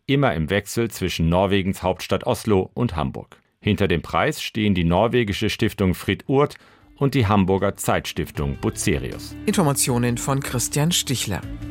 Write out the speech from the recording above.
immer im Wechsel zwischen Norwegens Hauptstadt Oslo und Hamburg. Hinter dem Preis stehen die norwegische Stiftung Fritt Urt und die Hamburger Zeitstiftung Bucerius. Informationen von Christian Stichler.